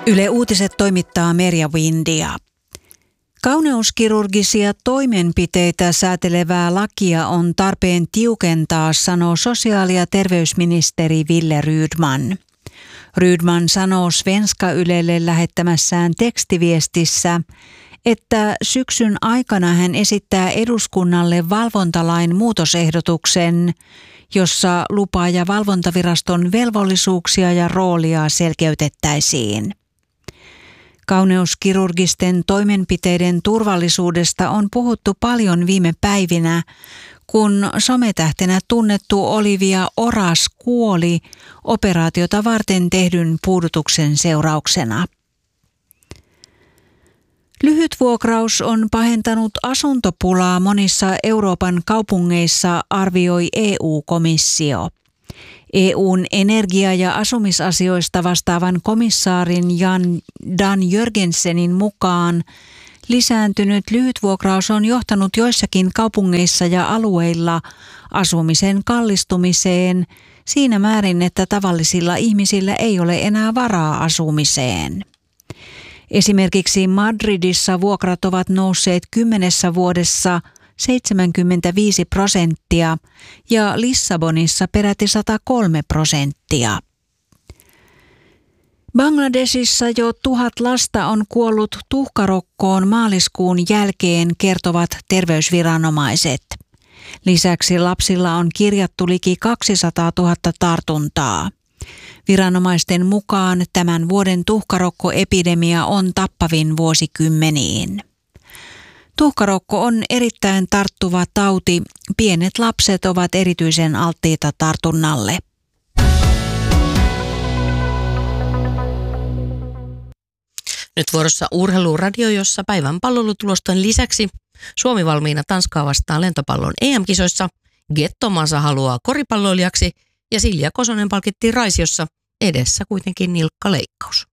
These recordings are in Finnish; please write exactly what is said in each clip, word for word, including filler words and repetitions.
Yle Uutiset toimittaa Merja Windia. Kauneuskirurgisia toimenpiteitä säätelevää lakia on tarpeen tiukentaa, sanoo sosiaali- ja terveysministeri Wille Rydman. Rydman sanoo Svenska Ylelle lähettämässään tekstiviestissä, että syksyn aikana hän esittää eduskunnalle valvontalain muutosehdotuksen, jossa lupa- ja valvontaviraston velvollisuuksia ja roolia selkeytettäisiin. Kauneuskirurgisten toimenpiteiden turvallisuudesta on puhuttu paljon viime päivinä, kun sometähtenä tunnettu Olivia Oras kuoli operaatiota varten tehdyn puudutuksen seurauksena. Lyhytvuokraus on pahentanut asuntopulaa monissa Euroopan kaupungeissa, arvioi E U-komissio. E U:n energia- ja asumisasioista vastaavan komissaarin Jan Dan Jörgensenin mukaan lisääntynyt lyhytvuokraus on johtanut joissakin kaupungeissa ja alueilla asumisen kallistumiseen siinä määrin, että tavallisilla ihmisillä ei ole enää varaa asumiseen. Esimerkiksi Madridissa vuokrat ovat nousseet kymmenessä vuodessa seitsemänkymmentäviisi prosenttia ja Lissabonissa peräti sata kolme prosenttia. Bangladesissa jo tuhat lasta on kuollut tuhkarokkoon maaliskuun jälkeen, kertovat terveysviranomaiset. Lisäksi lapsilla on kirjattu liki kaksisataatuhatta tartuntaa. Viranomaisten mukaan tämän vuoden tuhkarokkoepidemia on tappavin vuosikymmeniin. Tuhkarokko on erittäin tarttuva tauti. Pienet lapset ovat erityisen alttiita tartunnalle. Nyt vuorossa Urheiluradio, jossa päivän palloilutulosten lisäksi Suomi valmiina Tanskaa vastaan lentopallon E M-kisoissa, Gettomasa haluaa koripalloilijaksi ja Silja Kosonen palkittiin Raisiossa, edessä kuitenkin nilkkaleikkaus.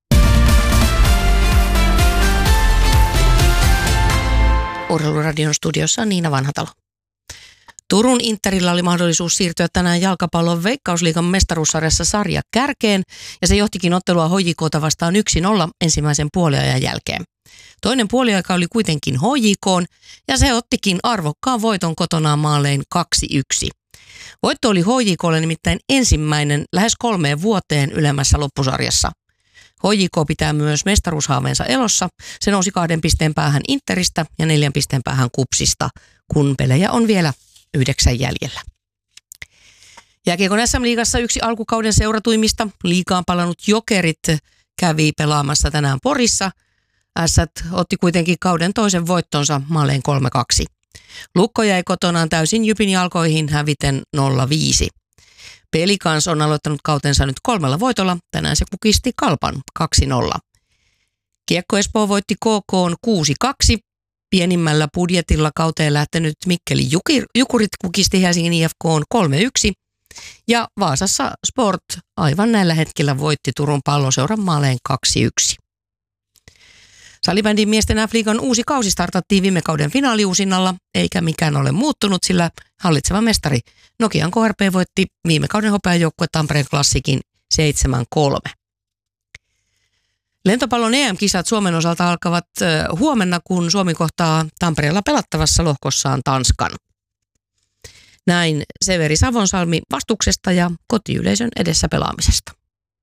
Urheiluradion studiossa on Niina Vanhatalo. Turun Interillä oli mahdollisuus siirtyä tänään jalkapallon Veikkausliigan mestaruussarjassa sarja kärkeen ja se johtikin ottelua H J K:ta vastaan yksi nolla ensimmäisen puoliajan jälkeen. Toinen puoliaika oli kuitenkin H J K:n ja se ottikin arvokkaan voiton kotonaan maalein kaksi yksi. Voitto oli H J K:lle nimittäin ensimmäinen lähes kolmeen vuoteen ylemmässä loppusarjassa. H J K pitää myös mestaruushaaveensa elossa. Se nousi kahden pisteen päähän Interistä ja neljän pisteen päähän Kupsista, kun pelejä on vielä yhdeksän jäljellä. Jääkiekon S M-liigassa yksi alkukauden seuratuimmista liigaan palannut Jokerit kävi pelaamassa tänään Porissa. Ässät otti kuitenkin kauden toisen voittonsa maalein kolme kaksi. Lukko jäi kotonaan täysin Jypin jalkoihin häviten nolla viisi. Pelikans on aloittanut kautensa nyt kolmella voitolla. Tänään se kukisti Kalpan kaksi nolla. Kiekko Espoo voitti K K:n kuusi kaksi. Pienimmällä budjetilla kauteen lähtenyt Mikkeli Jukurit kukisti Helsingin I F K:n kolme yksi. Ja Vaasassa Sport aivan näillä hetkellä voitti Turun Palloseuran maalein kaksi yksi. Salibändin miesten F-liigan uusi kausi startattiin viime kauden finaaliuusinnalla, eikä mikään ole muuttunut, sillä hallitseva mestari Nokian K R P voitti viime kauden hopeajoukkue Tampereen Klassikin seitsemän kolme. Lentopallon E M-kisat Suomen osalta alkavat huomenna, kun Suomi kohtaa Tampereella pelattavassa lohkossaan Tanskan. Näin Severi Savonsalmi vastuksesta ja kotiyleisön edessä pelaamisesta.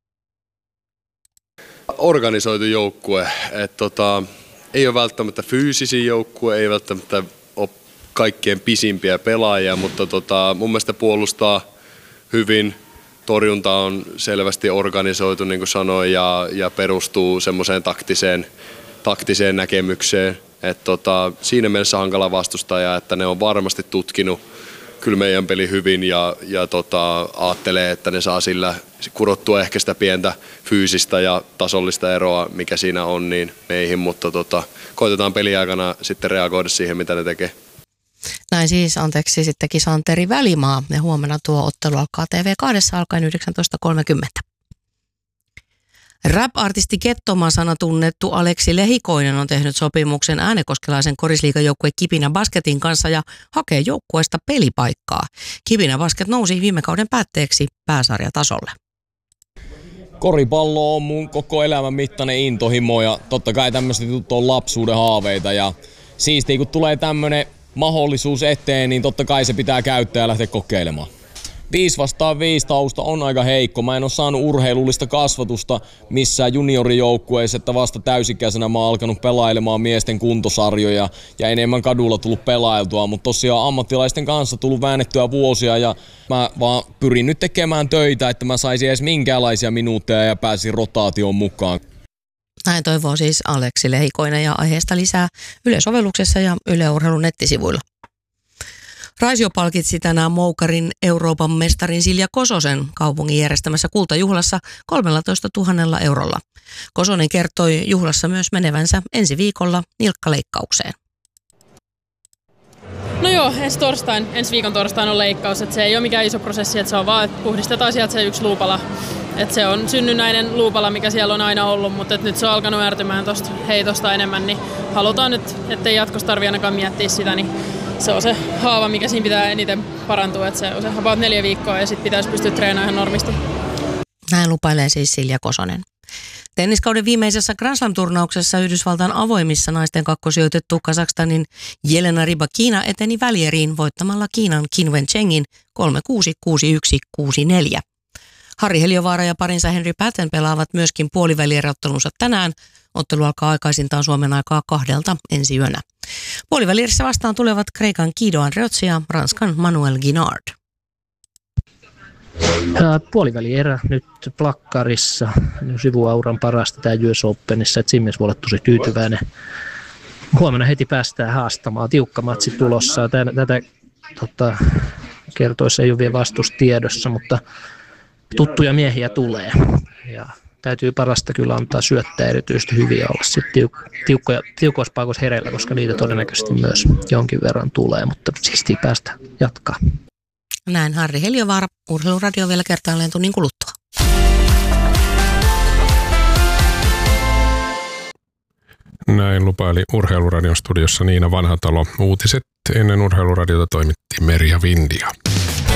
Organisoitu joukkue, että tota, ei ole välttämättä fyysisiä joukkue, ei välttämättä ole kaikkien pisimpiä pelaajia, mutta tota, mun mielestä puolustaa hyvin. Torjunta on selvästi organisoitu, niin kuin sanoin, ja, ja perustuu semmoiseen taktiseen, taktiseen näkemykseen. Et tota, siinä mielessä hankala vastustaja, että ne on varmasti tutkinut kyllä meidän peli hyvin ja, ja tota, ajattelee, että ne saa sillä kurottua ehkä sitä pientä fyysistä ja tasollista eroa, mikä siinä on, niin meihin, mutta tota, koitetaan peliaikana sitten reagoida siihen, mitä ne tekee. Näin siis, anteeksi, sitten Santeri Välimaa ja huomenna tuo ottelu alkaa T V kaksi alkaen yhdeksäntoista kolmekymmentä. Rap-artisti Gettomasana tunnettu Aleksi Lehikoinen on tehnyt sopimuksen äänekoskelaisen korisliigajoukkue Kipinä Basketin kanssa ja hakee joukkueesta pelipaikkaa. Kipinä Basket nousi viime kauden päätteeksi pääsarjatasolle. Koripallo on mun koko elämän mittainen intohimo ja totta kai tämmöiset jutut on lapsuuden haaveita ja siistiä kun tulee tämmönen mahdollisuus eteen, niin totta kai se pitää käyttää ja lähteä kokeilemaan. Viisi vastaan viisi tausta on aika heikko. Mä en ole saanut urheilullista kasvatusta missään juniorijoukkueessa, että vasta täysikäisenä mä oon alkanut pelailemaan miesten kuntosarjoja ja enemmän kadulla tullut pelailtua, mutta tosiaan ammattilaisten kanssa tullut väännettyä vuosia ja mä vaan pyrin nyt tekemään töitä, että mä saisin edes minkäänlaisia minuutteja ja pääsin rotaatioon mukaan. Näin toivoo siis Aleksi Lehikoinen ja aiheesta lisää Yle-sovelluksessa ja Yle Urheilun nettisivuilla. Raisio palkitsi tänään Moukarin Euroopan mestarin Silja Kososen kaupungin järjestämässä kultajuhlassa kolmetoista tuhatta eurolla. Kosonen kertoi juhlassa myös menevänsä ensi viikolla nilkkaleikkaukseen. No joo, ensi, torstain, ensi viikon torstaina on leikkaus, että se ei ole mikään iso prosessi, että se on vaan, että puhdistetaan sieltä se yksi luupala. Että se on synnynnäinen luupala, mikä siellä on aina ollut, mutta nyt se on alkanut ärtymään tuosta heitosta enemmän, niin halutaan nyt, ettei jatkossa tarvitse ainakaan miettiä sitä, niin se on se haava, mikä siinä pitää eniten parantua, että se on se about neljä viikkoa ja sitten pitäisi pystyä treenaamaan ihan normisti. Näin lupailee siis Silja Kosonen. Tenniskauden viimeisessä Grand Slam-turnauksessa Yhdysvaltain avoimissa naisten kakkosijoitettu Kazakstanin Jelena Rybakina eteni välieriin voittamalla Kiinan Qin Wenchengin kolme kuusi, kuusi yksi, kuusi neljä. Harri Heliövaara ja parinsa Henry Patten pelaavat myöskin puolivälierottelunsa tänään. Ottelu alkaa aikaisintaan Suomen aikaa kahdelta ensi yönä. Puolivälierissä vastaan tulevat Kreikan Guido Andreozzi ja Ranskan Manuel Guinard. Puolivälierä nyt plakkarissa. Sivuauran parasta tämä U S Openissa, että Simmons voi olla tosi tyytyväinen. Huomenna heti päästään haastamaan. Tiukka matsi tulossa. Tätä, tätä tota, kertoissa ei ole vielä vastustiedossa, mutta tuttuja miehiä tulee. Ja täytyy parasta kyllä antaa syöttää erityisesti hyviä olla sitten tiuk- tiukkoja, tiukoissa paikoissa hereillä, koska niitä todennäköisesti myös jonkin verran tulee, mutta siistiä päästä jatkaa. Näin Harri Heliövaara, Urheiluradio vielä kertaalleen tunnin kuluttua. Näin lupaili Urheiluradion studiossa Niina Vanhatalo. Uutiset ennen Urheiluradiota toimitti Merja Vindia.